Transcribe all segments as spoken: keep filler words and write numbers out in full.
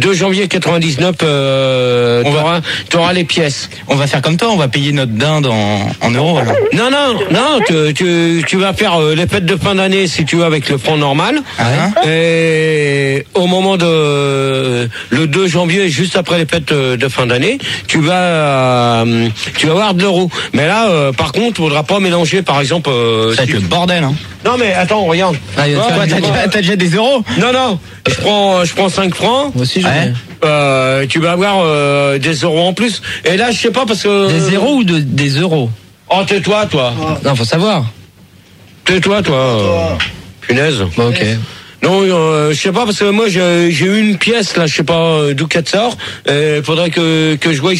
deux janvier quatre-vingt-dix-neuf, euh, On va- t'auras, t'auras les pièces. On va faire comme toi, on va payer notre dinde en, en euros. Alors. Non, non, non, tu, tu, tu vas faire euh, les fêtes de fin d'année si tu veux avec le franc normal. Ah, Et au moment de le deux janvier, juste après les fêtes de, de fin d'année, tu vas euh, tu vas avoir de l'euro. Mais là, euh, par contre, il faudra pas mélanger, par exemple. Euh, ça va être si- le bordel, hein. Non mais attends, regarde. Ah, Ouais, quoi, t'as, tu vois. déjà, t'as déjà des euros? Non, non, je prends je prends cinq francs. Moi aussi, j'en Ouais. ai. Euh, tu vas avoir euh, des euros en plus. Et là, je sais pas parce que Des zéros ou de, des euros? Oh, tais-toi, toi. Non, faut savoir. Tais-toi, toi. euh, Punaise. Bon, ok. Non, euh, je sais pas parce que moi j'ai j'ai eu une pièce là, je sais pas euh, d'où qu'elle sort. Il faudrait que que je voie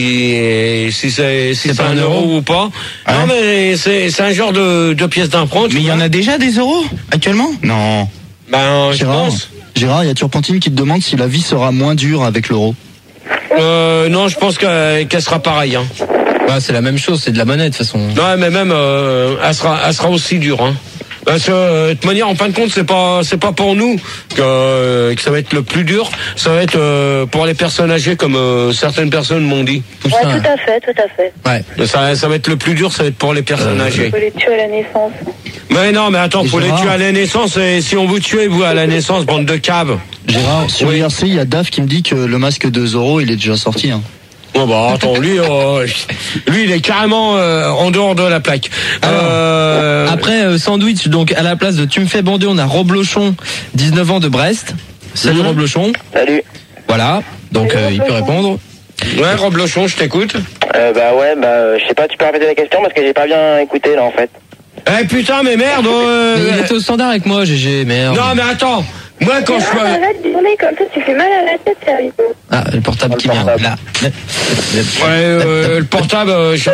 si si c'est si c'est pas un un euro euro ou pas. Ouais. Non mais c'est c'est un genre de de pièce d'emprunt. tu Mais il y vois. en a déjà des euros actuellement? Non. Ben je Gérard, pense. Gérard, il y a Turpentine qui te demande si la vie sera moins dure avec l'euro. Euh, non, je pense qu'elle qu'elle sera pareille. Hein. Bah, c'est la même chose, c'est de la monnaie, de toute façon. Non, mais même euh, elle sera elle sera aussi dure. Hein. Parce que euh, de toute manière, en fin de compte, c'est pas c'est pas pour nous que, euh, que ça va être le plus dur. Ça va être euh, pour les personnes âgées, comme euh, certaines personnes m'ont dit. Tout Ouais, ça. tout à fait, tout à fait. Ouais. Ça, ça va être le plus dur, ça va être pour les personnes âgées. Faut les tuer à la naissance. Mais non, mais attends, faut les Gérard. tuer à la naissance. Et si on vous tuez, vous, à la naissance, bande de caves. Gérard, sur Oui. I R C, il y a Dave qui me dit que le masque de Zorro, il est déjà sorti. Hein. Bon, bah, attends, lui, euh, lui, il est carrément euh, en dehors de la plaque. Euh, Après, euh, sandwich, donc, à la place de Tu me fais bander, on a Roblochon, dix-neuf ans de Brest. Salut Mhm. Roblochon. Salut. Voilà. Donc, Salut, euh, il peut Roblochon. répondre. ouais, Roblochon, je t'écoute. Euh, bah ouais, bah euh, je sais pas, tu peux répéter la question parce que j'ai pas bien écouté là en fait. Eh, putain, mais merde. euh, Mais il était au standard avec moi, G G, merde. Non, mais attends. Moi, quand je Ah, suis... arrête de tourner comme ça, tu fais mal à la tête, sérieux. Ah, le portable qui vient. portable. Là. Ouais, euh, le portable... euh, je-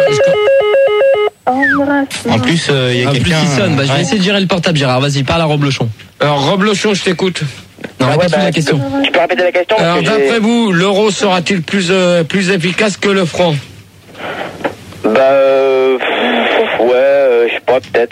je- Embrasse. En plus, euh, il y a En plus, quelqu'un. il sonne. Bah, je vais ouais. essayer de gérer le portable, Gérard. Vas-y, parle à Roblochon. Alors, Roblochon, je t'écoute. Non, Ah ouais, répète-nous bah, la question. Tu peux répéter la question parce Alors, que d'après j'ai... vous, l'euro sera-t-il plus, euh, plus efficace que le franc? Bah euh... pff, ouais, euh, je sais pas, peut-être.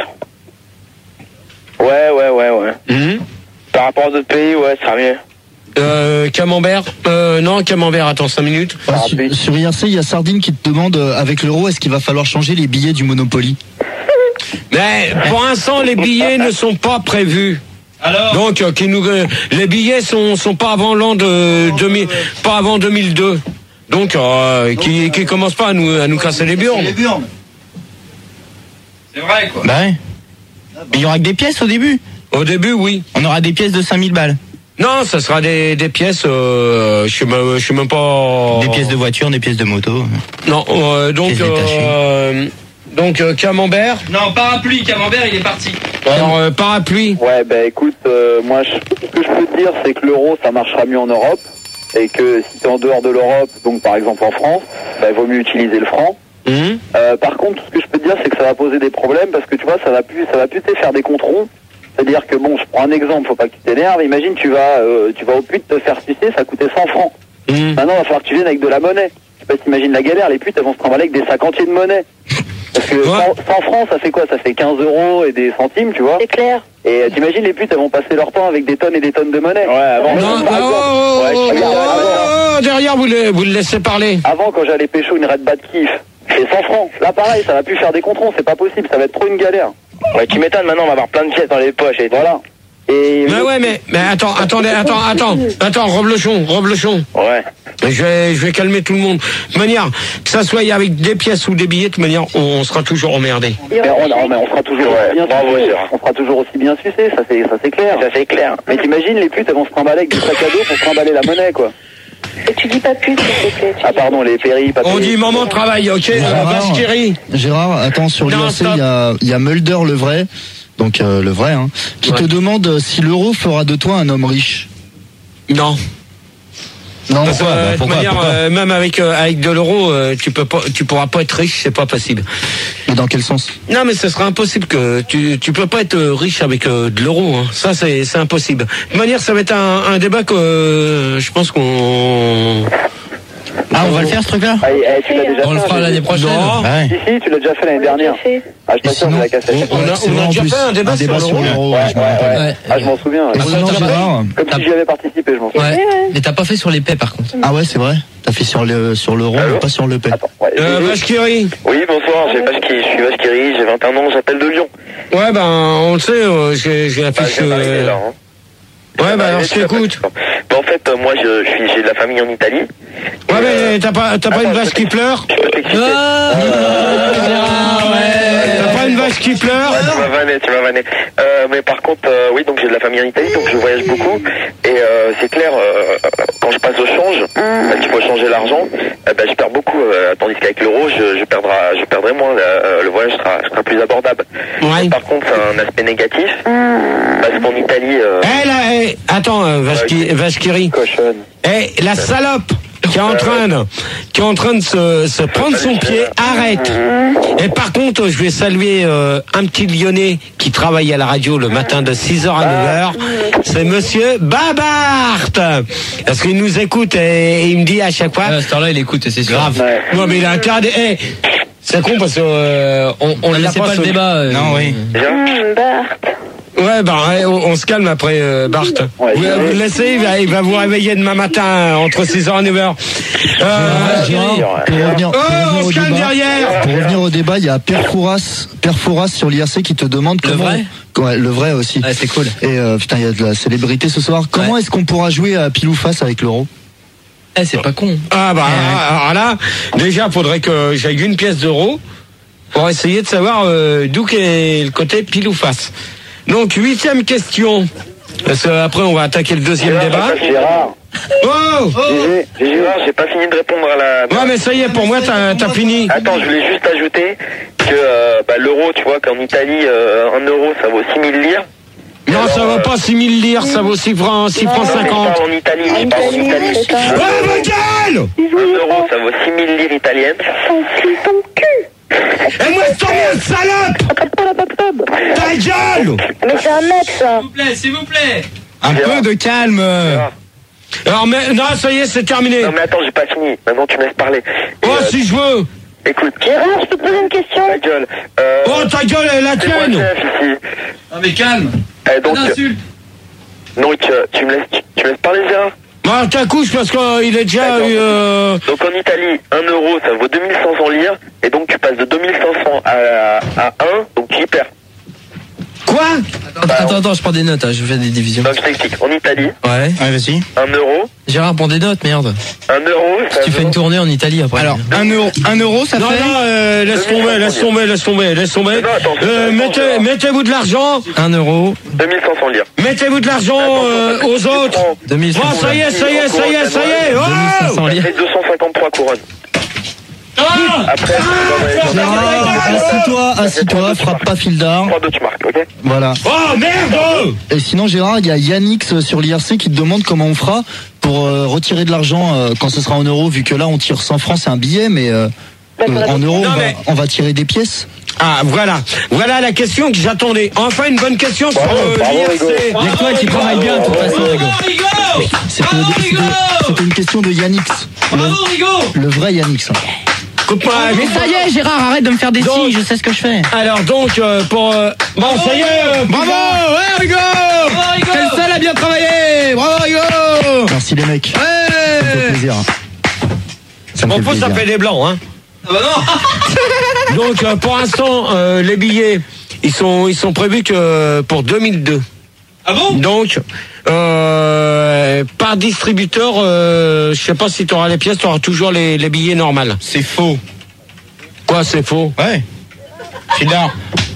Ouais, ouais, ouais, ouais. Mhm. Par rapport à d'autres pays, ouais, ça sera mieux. Euh, Camembert euh, Non, Camembert, attends cinq minutes. Ah, Ah, sur, oui. sur I R C, il y a Sardine qui te demande, euh, avec l'euro, est-ce qu'il va falloir changer les billets du Monopoly? Mais pour l'instant, les billets ne sont pas prévus. Alors Donc, euh, qui nous, euh, les billets sont sont pas avant l'an de deux mille, pas avant deux mille deux. Donc, euh, qui qui commencent pas à nous à nous casser les burnes. C'est vrai, quoi. Bah ouais. Mais il y aura que des pièces au début. Au début, oui. On aura des pièces de cinq mille balles. Non, ça sera des des pièces. Euh, je sais même je sais même pas. Des pièces de voiture, des pièces de moto. Non, euh, donc Pièces détachées. euh, donc euh, Camembert. Non, parapluie, Camembert, il est parti. Alors euh, parapluie. Ouais, bah écoute, euh, moi, je- ce que je peux te dire, c'est que l'euro, ça marchera mieux en Europe, et que si t'es en dehors de l'Europe, donc par exemple en France, bah, il vaut mieux utiliser le franc. Mhm. Euh, par contre, ce que je peux te dire, c'est que ça va poser des problèmes, parce que tu vois, ça va plus, ça va plus te faire des controns. C'est-à-dire que bon, je prends un exemple, faut pas que tu t'énerves. Imagine, tu vas, euh, tu vas au pute te faire sucer, ça coûtait cent francs. Mhm. Maintenant, il va falloir que tu viennes avec de la monnaie. Je sais pas si t'imagines la galère, les putes, elles vont se trimballer avec des sacs entiers de monnaie. Parce que Ouais. cent, cent francs, ça fait quoi? Ça fait quinze euros et des centimes, tu vois. C'est clair. Et euh, t'imagines, les putes, elles vont passer leur temps avec des tonnes et des tonnes de monnaie. Ouais, avant, Non, par oh, exemple, oh, ouais, oh, regarde, oh, avant, oh, derrière vous le vous le laissez parler. avant, quand j'allais pécho une Red Bat Kiff, c'est cent francs. Là, pareil, ça va plus faire des controns, c'est pas possible, ça va être trop une galère. Ouais, tu m'étonnes, maintenant on va avoir plein de pièces dans les poches et tout. Voilà. Et Mais ouais, mais mais attends, attendez, attends, attends, attends, Roblochon, Roblochon. Ouais. Je vais, je vais calmer tout le monde. De toute manière, que ça soit avec des pièces ou des billets, de toute manière, on, on sera toujours emmerdé. Il y mais aura on, des on- mais on sera toujours Ouais, aussi bien bravo, sucés. Gérard. On sera toujours aussi bien sucés, ça c'est ça c'est clair. Ça c'est clair. Mais t'imagines, les putes, elles vont se trimballer avec des sacs à dos pour trimballer la monnaie, quoi. Et tu dis pas plus, s'il te plaît. Tu Ah dis- pardon, les péris, pas On péris. dit maman travaille, ok, euh, Gérard. vache qui rit. Gérard, attends, sur Non, l'I R C, stop. il y a, il y a Mulder le vrai, donc euh, le vrai, hein, qui Ouais. te demande si l'euro fera de toi un homme riche. Non. Non, Parce que, pourquoi, euh, bah, de toute pourquoi, manière, pourquoi euh, même avec euh, avec de l'euro, euh, tu peux pas, tu pourras pas être riche, c'est pas possible. Mais dans quel sens? Non, mais ce sera impossible que tu tu peux pas être euh, riche avec euh, de l'euro. Hein. Ça, c'est c'est impossible. De toute manière, ça va être un, un débat que euh, je pense qu'on Ah, on va le faire ce truc-là. Ah, eh, tu l'as déjà On le fait, fera hein, l'année prochaine. Non. Ouais. Si, si, tu l'as déjà fait l'année dernière. Ah, je pense que sinon, la cassette. On a, c'est on vrai, a en déjà plus, fait un débat, un débat sur sur l'euro. l'euro. Ouais, je me ouais, rappelle. ouais. Ouais. Ah, je m'en souviens. Et Ouais. sinon, t'as- Gérard, Comme si j'y avais participé, je m'en souviens. Ouais. Mais t'as pas fait sur l'épée par contre. ah ouais, c'est vrai. T'as fait sur le sur l'euro, mais pas sur le P. Attends, ouais. Euh, Vachkiri. Oui, bonsoir, j'ai Vachkiri, je suis Vachkiri, j'ai vingt et un ans, j'appelle de Lyon. Ouais, ben, on le sait, euh, j'ai, j'ai la Bah, fiche. je viens d'arriver, euh, là, hein. Ouais, bah, alors, Arrivé, je tu m'appelles, t'écoute. quoi. Bah, en fait, euh, moi, je, je suis, j'ai de la famille en Italie. Ouais, mais t'as pas, t'as pas une vache qui pleure? Je peux t'expliquer. Ah, Gérard, ouais. T'as pas une vache qui pleure? Ouais, tu m'as vanné, tu m'as vanné. Euh, mais par contre, euh, oui, donc j'ai de la famille en Italie, donc je voyage beaucoup. Et euh, c'est clair, euh, quand je passe au change, bah, qu'il faut changer l'argent, euh, bah, je perds beaucoup. Euh, tandis qu'avec l'euro, je, je, perdrai, je perdrai moins. Euh, le voyage sera, sera plus abordable. Ouais. Par contre, c'est un aspect négatif. Parce qu'en Italie... Euh, Eh, là, eh, attends, euh, Vachki- Vachkiri. Cochonne. Eh, la salope qui est en train de, qui est en train de se, se prendre son pied, arrête. Et par contre, je vais saluer euh, un petit Lyonnais qui travaille à la radio le matin de six heures à neuf heures. C'est monsieur Babart. Parce qu'il nous écoute et, et il me dit à chaque fois. À cette heure-là, il écoute, c'est sûr. Grave. Ouais. Non, mais il a un quart de... Eh, c'est con parce que euh, on, on On l'a laissait pas sur- le débat. euh, Non, oui. déjà, Hum, Bart. Ouais, bah, ouais, on, on se calme après, euh, Bart. Ouais, vous, je- vous le laissez, il va, il va vous réveiller demain matin euh, entre six heures et neuf heures. Euh, Gérard, pour revenir, oh, pour revenir on au se calme débat, derrière. pour revenir au débat, il y a Pierre Fouras, Pierre Fouras sur l'I R C qui te demande Le comment. vrai Ouais, le vrai aussi. Ouais, c'est cool. Et euh, putain, il y a de la célébrité ce soir. Comment Ouais. est-ce qu'on pourra jouer à pile ou face avec l'euro? Eh, c'est pas con. Ah bah, alors là, déjà, faudrait que j'aille une pièce d'euro pour essayer de savoir euh, d'où qu'est le côté pile ou face. Donc, huitième question. Parce que après, on va attaquer le deuxième débat. Gérard. Oh Gégé, Gégé. Gérard, j'ai pas fini de répondre à la... Ouais, mais ça y est, pour moi, t'as, t'as fini. Attends, je voulais juste ajouter que euh, bah, l'euro, tu vois, qu'en Italie, euh, un euro, ça vaut six mille lire. Non, alors, ça vaut euh, pas six mille lire, ça vaut six francs, six francs Non, mais je cinquante. parle en Italie, je parle en Italie, Italie. c'est ça. Ouais, ma gueule! Un euro, ça vaut six mille lire italiennes. Ton cul, ton cul. Et moi, je t'en mets, salope! Attrape pas la pop-pop. Ta gueule! Mais c'est un net, ça. S'il vous plaît, s'il vous plaît. Un Gérard. peu de calme. Gérard. Alors, mais, non, ça y est, c'est terminé. Non mais attends, j'ai pas fini. Maintenant, tu me laisses parler. Et, Oh, euh, si je veux. Écoute, Gérard, je peux te poser une question? ta gueule. Euh, Oh, ta gueule, elle est la c'est moi tienne. chef ici. Non, mais calme. Eh, donc, Pas d'insulte. donc euh, tu me laisses, tu, tu me laisses parler, Gérard. Bah, ta couche, parce qu'il est déjà D'accord. eu, euh... Donc en Italie, un euro, ça vaut deux mille cinq cents lire. Et donc tu passes de deux mille cinq cents à, à un, donc tu y perds. Quoi? Attends, attends, attends, je prends des notes, hein, je fais des divisions. Donc je t'explique. En Italie, Ouais. Ouais, vas-y. un euro, Gérard, prends des notes, merde. un euro, ça Tu fais vaut... une tournée en Italie après. Alors, un euro, un euro, ça Non, fait. non, euh, laisse tomber, laisse tomber, laisse tomber, laisse tomber. Non, attends, Euh, attends, mettez, attends. mettez-vous de l'argent, un euro, deux mille cinq cents lire. mettez-vous de l'argent euh, aux autres. deux mille cinq Bon, cents. ça y est, ça y est, ça y est, ça y est. deux mille cinq Oh! cents Ça lire. fait deux cent cinquante-trois couronnes. Après, Gérard, assis-toi, assis-toi, frappe pas Fildar. trois deux, tu marques, ok? Voilà. Oh, merde! Et sinon, Gérard, il y a Yannix sur l'I R C qui te demande comment on fera pour euh, retirer de l'argent euh, quand ce sera en euros, vu que là, on tire cent francs, c'est un billet, mais euh, euh, en euros, Non, on, va, mais- on va tirer des pièces. Ah, voilà. Voilà la question que j'attendais. Enfin, une bonne question sur Bravo, euh, bravo, l'I R C. Rigaud. Il y a que toi qui travaille bien, de toute façon, Rigaud. C'était c'était- c'était une question de Yannix. Le, le vrai Yannix. hein. Coupe-moi, Mais ça y est, Gérard, arrête de me faire des Donc- signes, je sais ce que je fais. Alors donc euh, pour euh, bon ça y est euh, Bravo, ouais, Rigaud. Quel seul a bien travaillé. Bravo, Rigaud. Merci les mecs. Ça me fait Ouais. plaisir. Ça me bon fait faut ça plaisir. fait des blancs hein. Donc euh, pour l'instant euh, les billets ils sont ils sont prévus que pour deux mille deux. Ah bon? Donc euh, par distributeur euh, je sais pas si tu auras les pièces, tu auras toujours les, les billets normales. C'est faux. Quoi c'est faux? Ouais. Fidar.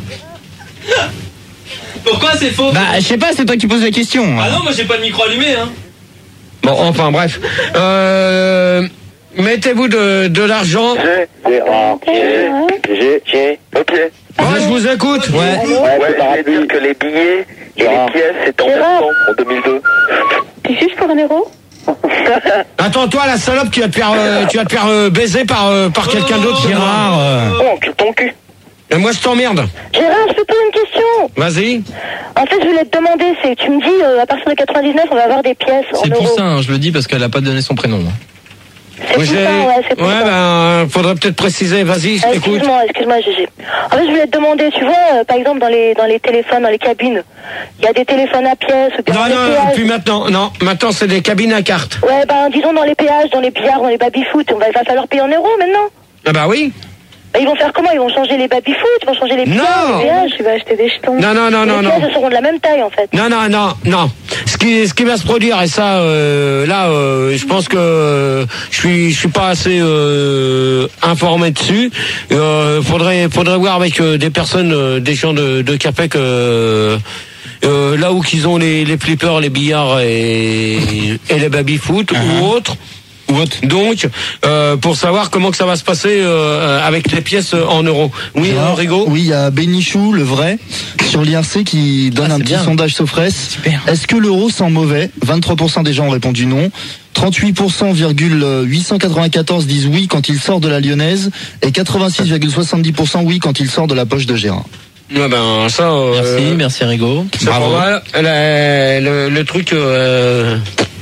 Pourquoi c'est faux? Bah, je sais pas, c'est toi qui poses la question. Ah non, moi j'ai pas de micro allumé, hein. Bon enfin bref. Euh, mettez-vous de, de l'argent. J'ai, Gérard, j'ai, j'ai, j'ai. Ok. Ouais, je vous écoute. Ouais. Ouais, je voulais dire que les billets et Gérard. les pièces, c'était en même Gérard. temps, en deux mille deux. Tu juste pour un euro? Attends, toi, la salope, tu vas te faire, euh, tu vas te faire euh, baiser par, euh, par quelqu'un d'autre. Gérard. euh, Oh, tu ton cul. Et moi, je t'emmerde. Gérard, je peux te poser une question? Vas-y. En fait, je voulais te demander, c'est que tu me dis, euh, à partir de quatre-vingt-dix-neuf, on va avoir des pièces en C'est euros. Poussin, hein, je le dis parce qu'elle a pas donné son prénom. hein. C'est Poussin, ouais, c'est Poussin. Ouais, ben, faudrait peut-être préciser. Vas-y, je Euh, t'écoute. excuse-moi, excuse-moi, Gégé. En fait, je voulais te demander, tu vois, euh, par exemple, dans les, dans les téléphones, dans les cabines, il y a des téléphones à pièces, ou bien Non, dans les non, péages. puis maintenant, non, maintenant c'est des cabines à carte. Ouais, ben, disons dans les péages, dans les billards, dans les baby-foot, on va, il va falloir payer en euros maintenant. Ah bah oui. Bah, ils vont faire comment? Ils vont changer les baby-foot, ils vont changer les billards, Non. les péages, il va acheter des jetons. Non, non, non, les non, pièces, non. elles seront de la même taille, en fait. Non, non, non, non. Ce qui, ce qui va se produire, et ça, euh, là, euh, je pense que euh, je suis, je suis pas assez euh, informé dessus. Euh, faudrait, faudrait voir avec euh, des personnes, euh, des gens de, de Capec, euh, euh, là où qu'ils ont les, les flippers, les billards et, et les baby-foot ou autres. Donc, euh, pour savoir comment que ça va se passer euh, avec les pièces en euros. Oui, Gérard, Rigaud. Oui, il y a Bénichou, le vrai, sur l'I R C qui donne Ah, un c'est petit bien. sondage Sofres. Super. Est-ce que l'euro sent mauvais? vingt-trois pour cent des gens ont répondu non. trente-huit pour cent virgule huit cent quatre-vingt-quatorze disent oui quand il sort de la lyonnaise et quatre-vingt-six virgule soixante-dix pour cent oui quand il sort de la poche de Gérard. Ouais, ben ça. Euh, Merci, merci Rigaud. C'est pas mal. Le, le, le truc. Euh,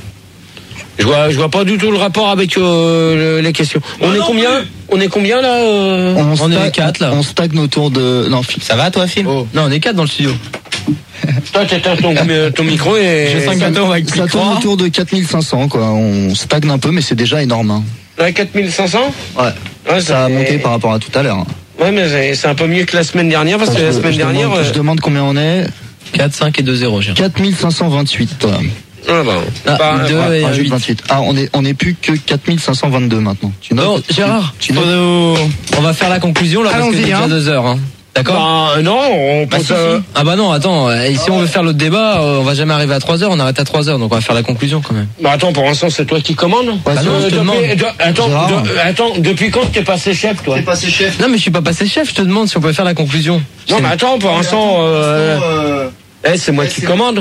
je vois, je vois pas du tout le rapport avec euh, le- les questions. On est combien? On est combien là euh On est stagne- les quatre, là. On stagne autour de. Non, Phil. Ça va toi, Phil? Oh. Non, on est quatre dans le studio. Toi, t'éteins ton, ton micro et. J'ai cinq gâteaux avec Ça tourne autour de quatre mille cinq cents, quoi. On stagne un peu, mais c'est déjà énorme. Hein. Ouais, quatre mille cinq cents. Ouais. Ouais, Ça a fait- monté par rapport à tout à l'heure. Ouais, mais c'est- c'est un peu mieux que la semaine dernière parce que la Je- semaine je dernière. demande, je euh, demande combien on est. quatre, cinq et deux zéro, Gérard. quatre mille cinq cent vingt-huit. Voilà. Ah, bah, Ah, bah, deux bah, et Rajoute huit. vingt-huit. Ah, on est, on est plus que quatre mille cinq cent vingt-deux maintenant. Tu notes? Bon, Gérard, tu, tu notes? on va faire la conclusion là parce que Allons-y, c'est déjà hein. deux heures. Hein. D'accord? bah, non, on peut. Bah, si, euh, si. Ah bah non, attends, euh, et si on veut faire l'autre débat, euh, on va jamais arriver à trois heures, on arrête à trois heures, donc on va faire la conclusion quand même. Bah attends, pour l'instant, c'est toi qui commandes. Ouais, Bah c'est- non, je te depuis- demande. de- attends, Gérard. de- attends, depuis quand t'es passé chef, toi? passé chef. Non mais je suis pas passé chef, je te demande si on peut faire la conclusion. Non, C'est- mais attends, pour l'instant, euh, Euh, eh, c'est moi qui commande.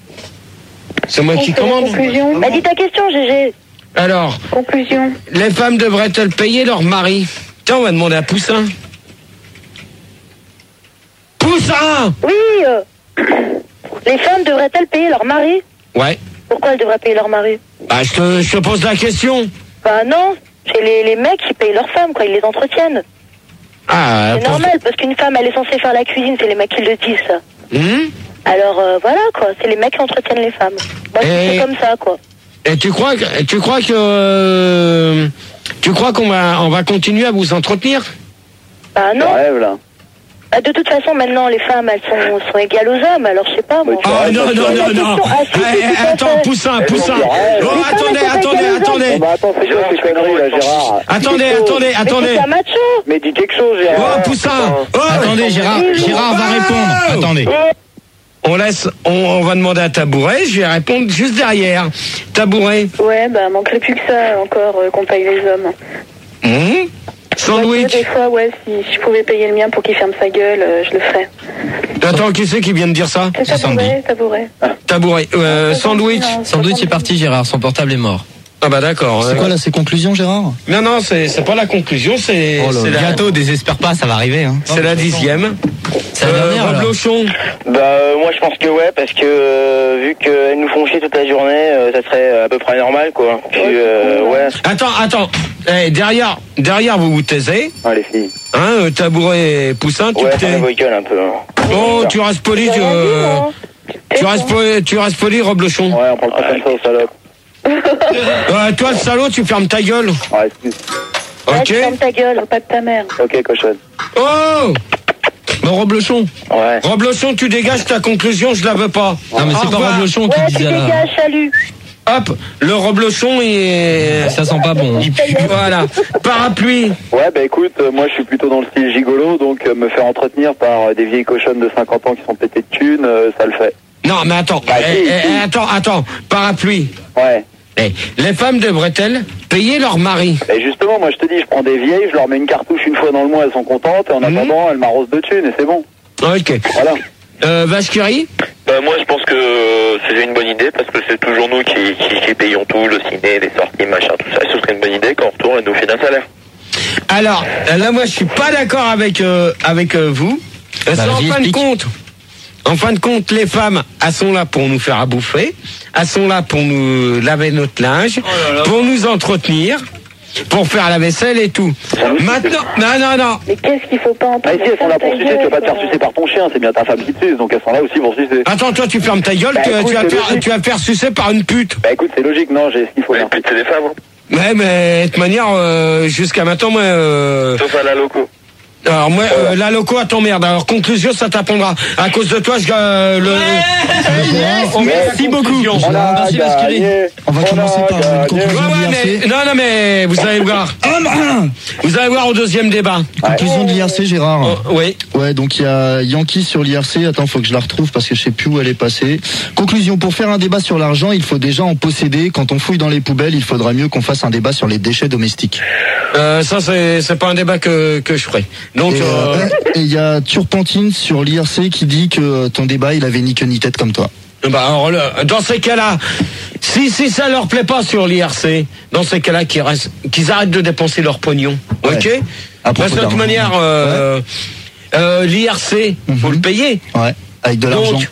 C'est moi qui On fait la commande. conclusion. Bah, dis ta question, Gégé. Alors, Conclusion. les femmes devraient-elles payer leur mari? Tiens, on va demander à Poussin. Poussin! Oui, euh, les femmes devraient-elles payer leur mari? Ouais. Pourquoi elles devraient payer leur mari? Bah, je te, je te pose la question. Bah non, c'est les, les mecs qui payent leurs femmes, quoi, ils les entretiennent. Ah, C'est pour- normal, parce qu'une femme, elle est censée faire la cuisine, c'est les mecs qui le disent, ça. Hmm? Alors, euh, voilà, quoi, c'est les mecs qui entretiennent les femmes. Moi, Et- c'est comme ça, quoi. Et tu crois que, tu crois que, euh, tu crois qu'on va, on va continuer à vous entretenir? Bah non, Rêve là. bah, de toute façon, maintenant, les femmes, elles sont, sont égales aux hommes, alors je sais pas, moi. Ah, Oh non, non, non, non. Ah, si, si, Eh, tout à attends, fait. Poussin, Eh, Poussin. bon, Oh, ouais. attendez, attendez, attendez. Bah attends, c'est quoi ces conneries là, Gérard? Attendez, Dis quelque chose. attendez, Mais attendez. c'est un macho. Mais dis quelque chose, Oh, Gérard. Poussin. Oh, Attendez, Gérard, Gérard va répondre. Attendez. On laisse, on, on va demander à Tabouret, je vais répondre juste derrière. Tabouret. Ouais, bah, manquerait plus que ça, encore, euh, qu'on paye les hommes. Mmh. Ouais, Sandwich. des fois, ouais, si, si je pouvais payer le mien pour qu'il ferme sa gueule, euh, je le ferais. Attends, qui c'est qui vient de dire ça? C'est tabouret, tabouret. Tabouret. Euh, sandwich. Sandwich est parti, Gérard, son portable est mort. Ah bah d'accord. C'est Euh, quoi là, ces conclusions, Gérard? Non, non, c'est c'est pas la conclusion, c'est Oh là c'est là. la, Bientôt, désespère pas, ça va arriver. Hein. c'est la dixième. C'est la Euh, dernière, Rob alors. Lochon. Bah euh, moi je pense que ouais parce que euh, vu qu'elles nous font chier toute la journée, euh, ça serait à peu près normal quoi. Puis euh, ouais. Attends, attends. Eh, derrière, derrière, vous vous taisez. Ah les filles. Hein, euh, Tabouret et Poussin, tu Ouais, te ça tais. vos gueules un peu. Hein. Oh, tu restes poli, tu, euh, tu restes poli, tu restes poli, Rob Lochon. Ouais, on parle pas comme ça aux salopes. Euh, toi, le salaud, tu fermes ta gueule. Ouais, excuse. Ouais, Ok. tu fermes ta gueule, pas de ta mère. Ok, cochonne. Oh, Bon, Rob Lochon. Ouais. Rob Lochon, tu dégages ta conclusion, je la veux pas. Non mais Au c'est pas revoir. Rob Lochon qui Ouais, tu disait là. dégages, salut. Hop, le Rob Lochon, il est... Ça sent pas bon. hein. il pue, voilà. Parapluie. Ouais, bah écoute, euh, moi je suis plutôt dans le style gigolo, donc euh, me faire entretenir par euh, des vieilles cochonnes de cinquante ans qui sont pétées de thunes, euh, ça le fait. Non, mais attends. Bah, Eh, si, eh, si. attends, attends. Parapluie. Ouais. Eh, les femmes devraient-elles payer leur mari? Et justement, moi je te dis, je prends des vieilles, je leur mets une cartouche une fois dans le mois, elles sont contentes, et en Mhm. attendant, elles m'arrosent de thunes, et c'est bon. Ok. Voilà. Euh, Vacherie? Bah moi je pense que euh, c'est une bonne idée parce que c'est toujours nous qui, qui, qui payons tout, le ciné, les sorties, machin, tout ça. Et ce serait une bonne idée qu'en retour elle nous fait un salaire. Alors, là, moi, je suis pas d'accord avec euh, avec euh, vous. Parce Bah, qu'en vas-y, fin de explique. compte, en fin de compte, les femmes, elles sont là pour nous faire à bouffer, elles sont là pour nous laver notre linge, pour nous entretenir. pour faire la vaisselle et tout. Maintenant, non, non, non. Mais qu'est-ce qu'il faut pas Ah, entendre? si elles sont là pour sucer, tu vas pas te faire sucer par ton chien, c'est bien ta femme qui te suce, donc elles sont là aussi pour sucer. Attends, toi, tu fermes ta gueule, Bah, tu, écoute, tu vas c'est faire, logique. tu vas faire sucer par une pute. Bah écoute, c'est logique, non, j'ai ce qu'il faut. Ouais, là. puis c'est des femmes, hein. Ouais, mais de toute manière, euh, jusqu'à maintenant, moi, euh, Sauf à la loco. alors moi, euh, la loco à ton merde. Alors conclusion, ça t'apprendra. À cause de toi, je euh, le. on merci beaucoup. On a Merci, Vasqueri. gagné. On va commencer a par une gagné. Ouais, conclusion de ouais, mais l'I R C. non, non, mais vous allez voir. Vous allez voir au deuxième débat. Conclusion de l'I R C, Gérard. Oh, oui. Ouais, donc il y a Yankee sur l'I R C. Attends, faut que je la retrouve parce que je sais plus où elle est passée. Conclusion, pour faire un débat sur l'argent, il faut déjà en posséder. Quand on fouille dans les poubelles, il faudra mieux qu'on fasse un débat sur les déchets domestiques. Euh, ça, c'est c'est pas un débat que que je ferai. Donc. Et Euh, euh, et il y a Turpentine sur l'I R C qui dit que euh, ton débat, il avait ni queue ni tête comme toi. Bah alors, le- dans ces cas-là, si si ça leur plaît pas sur l'I R C, dans ces cas-là, qu'ils restent, qu'ils arrêtent de dépenser leur pognon, Ouais. ok? À propos Parce que de toute d'argent. manière, euh, euh, l'I R C, faut Mhm. le payer. Ouais, avec de l'argent. Donc,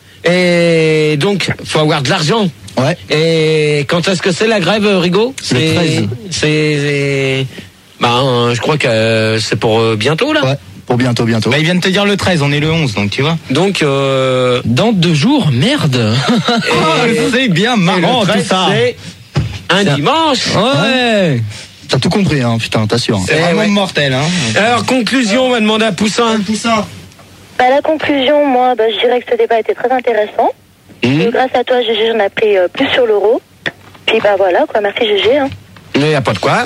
et donc, faut avoir de l'argent. Ouais. Et quand est-ce que c'est la grève, Rigaud? C'est, treize. c'est, bah, je crois que euh, c'est pour euh, bientôt là. Ouais, pour bientôt, bientôt. Bah, ils viennent de te dire le treize, on est le onze, donc tu vois. Donc, euh, Dans deux jours, merde. C'est bien et marrant le tout treize, ça. c'est un dimanche. Ouais. T'as tout compris, hein, putain, t'assures. C'est Eh vraiment ouais. mortel, hein. Alors, conclusion, on va demander à Poussin. Bah, la conclusion, moi, bah, je dirais que ce débat était très intéressant. Mmh. Euh, grâce à toi, G G, j'en ai appris euh, plus sur l'euro. Puis bah voilà, quoi. Merci G G. Hein. Il n'y a pas de quoi.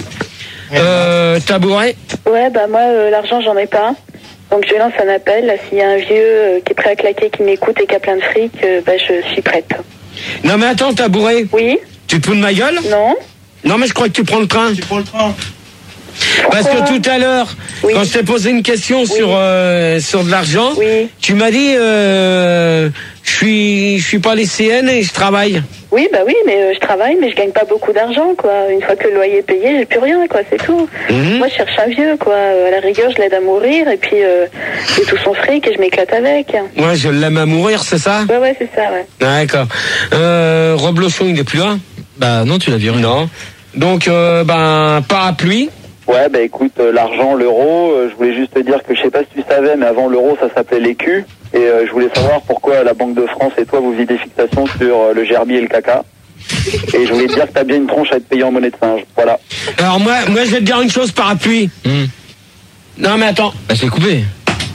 Euh, tabouret. Ouais, bah moi, euh, l'argent, j'en ai pas. Donc je lance un appel. Là, s'il y a un vieux euh, qui est prêt à claquer, qui m'écoute et qui a plein de fric, euh, bah je suis prête. Non mais attends, tabouret. Oui? Tu te fous de ma gueule? Non? Non mais je crois que tu prends le train. Tu prends le train. Parce que tout à l'heure, Oui. quand je t'ai posé une question sur euh, sur de l'argent, Oui. tu m'as dit euh, je suis je suis pas lycéenne et je travaille. Oui, bah oui, mais euh, je travaille, mais je gagne pas beaucoup d'argent, quoi. Une fois que le loyer est payé, j'ai plus rien, quoi, c'est tout. Mhm. Moi, je cherche un vieux, quoi. Euh, À la rigueur, je l'aide à mourir, et puis euh, j'ai tout son fric et je m'éclate avec. Moi je l'aime à mourir, c'est ça? Ouais, ouais, c'est ça, ouais. D'accord. Euh, Rob Lochon, il est plus là? Bah non, tu l'as viré. Non. Donc euh, ben parapluie. Ouais, bah écoute, euh, l'argent, l'euro, euh, je voulais juste te dire que je sais pas si tu savais, mais avant l'euro, ça s'appelait l'écu. Et euh, je voulais savoir pourquoi la Banque de France et toi, vous faisiez des fixations sur euh, le gerbier et le caca. Et je voulais te dire que t'as bien une tronche à être payé en monnaie de singe. Voilà. Alors moi, moi je vais te dire une chose, parapluie. Hmm. Non mais attends. Bah je l'ai coupé.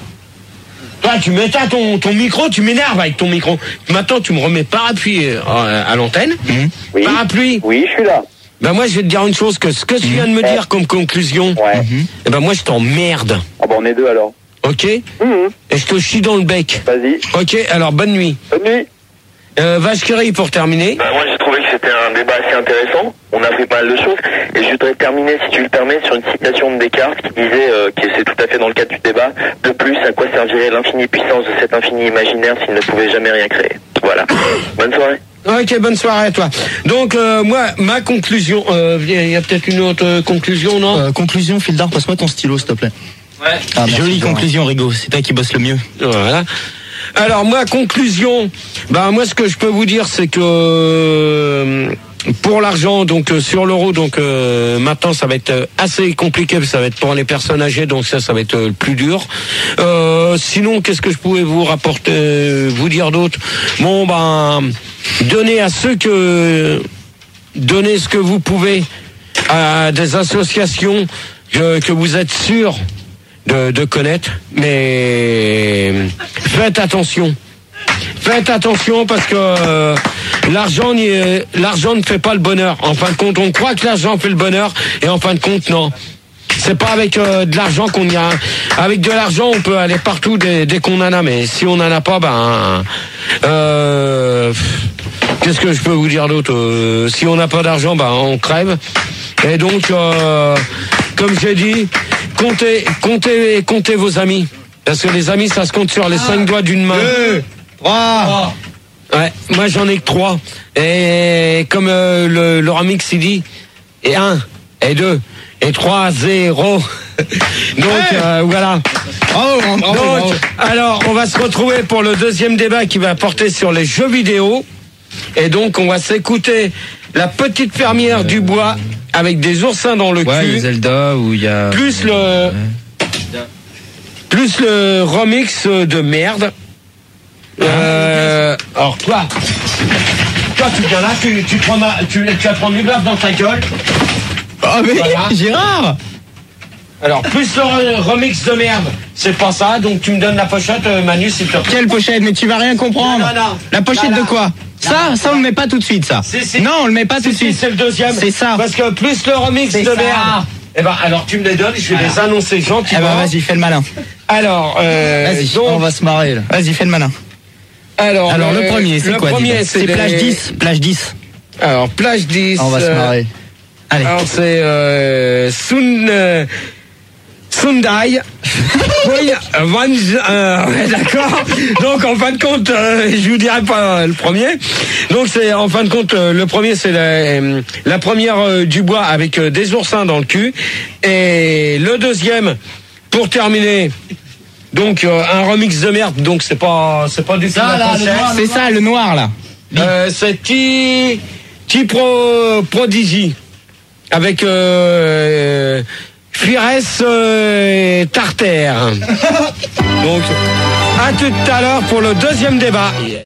Toi, tu m'éteins ton, ton micro, tu m'énerves avec ton micro. Maintenant, tu me remets parapluie euh, à l'antenne. Oui. Parapluie. Oui, je suis là. Ben moi, je vais te dire une chose, que ce que tu viens de me dire comme conclusion, Ouais. eh ben moi, je t'emmerde. Ah bah on est deux alors. Ok? Mhm. Et je te chie dans le bec. Vas-y. Ok, alors bonne nuit. Bonne nuit. Euh, Vache qui rit pour terminer. Bah, moi j'ai trouvé que c'était un débat assez intéressant, on a fait pas mal de choses, et je voudrais terminer, si tu le permets, sur une citation de Descartes qui disait, euh, que c'est tout à fait dans le cadre du débat, de plus, à quoi servirait l'infinie puissance de cet infini imaginaire s'il ne pouvait jamais rien créer. Voilà. Bonne soirée. Ok, bonne soirée à toi. Donc, euh, moi, ma conclusion, euh, il y a peut-être une autre euh, conclusion, non? Euh, conclusion, Fildar, passe-moi ton stylo, s'il te plaît. Ouais. Ah, merci, Jolie Gérard. conclusion, Rigaud. C'est toi qui bosse le mieux. Voilà. Alors moi, conclusion, ben moi ce que je peux vous dire c'est que euh, pour l'argent, donc euh, sur l'euro, donc euh, maintenant ça va être euh, assez compliqué, ça va être pour les personnes âgées, donc ça ça va être euh, le plus dur. Euh, sinon, qu'est-ce que je pouvais vous rapporter, euh, vous dire d'autre? Bon ben, donnez à ceux que donnez ce que vous pouvez à des associations que, que vous êtes sûrs de, de connaître, mais faites attention. Faites attention parce que euh, l'argent n'y est- l'argent ne fait pas le bonheur. En fin de compte, on croit que l'argent fait le bonheur et en fin de compte, non. C'est pas avec euh, de l'argent qu'on y a. Avec de l'argent, on peut aller partout dès, dès qu'on en a, mais si on en a pas, ben, euh, qu'est-ce que je peux vous dire d'autre? Euh, Si on n'a pas d'argent, ben, on crève. Et donc, euh, comme j'ai dit, comptez, comptez, comptez vos amis. Parce que les amis, ça se compte sur les cinq doigts d'une main. Deux, trois. Ouais, moi j'en ai que trois. Et comme euh, le, le remix il dit, et un, et deux, et trois, zéro. Donc euh, voilà. Bravo, bravo, Donc, bravo. alors on va se retrouver pour le deuxième débat qui va porter sur les jeux vidéo. Et donc on va s'écouter La petite fermière du bois avec des oursins dans le Ouais, il y a cul. Zelda où il y a. Plus le. Plus le remix de merde. Euh, alors toi, toi tu viens là, tu, tu, prends ma- tu, tu vas prendre du bluff dans ta gueule. Oh mais Voilà. Gérard. Alors plus le re- remix de merde, c'est pas ça, donc tu me donnes la pochette, euh, Manu, s'il te plaît. Quelle pochette? Mais tu vas rien comprendre. Non, non, non. La pochette Là, là. de quoi? Ça, ça on le met pas tout de suite, ça. Si, si. Non, on le met pas tout de Si, si, suite. c'est le deuxième. C'est ça. Parce que plus le remix C'est de ça. merde. Eh ben alors tu me les donnes, je vais les annoncer Eh gentiment. ben vas-y, fais le malin. Alors, euh, Vas-y, donc, On va se marrer là. Vas-y, fais le malin. alors, Alors le euh, premier, c'est le quoi? premier, dis donc c'est C'est les- plage dix. Plage dix. Alors plage dix. On va se euh, marrer. Allez. Alors c'est euh, Sun, euh, Sundai. Oui, euh, Van, euh, ouais, d'accord. Donc en fin de compte, euh, je vous dirai pas euh, le premier. Donc c'est en fin de compte euh, le premier, c'est la, euh, la première euh, du bois avec euh, des oursins dans le cul. Et le deuxième, pour terminer. Donc euh, un remix de merde. Donc c'est pas c'est pas du tout la pochette. C'est ça, le noir là. Euh, c'est T T Pro Prodigy avec euh, Fires euh, Tartare. Donc à tout à l'heure pour le deuxième débat.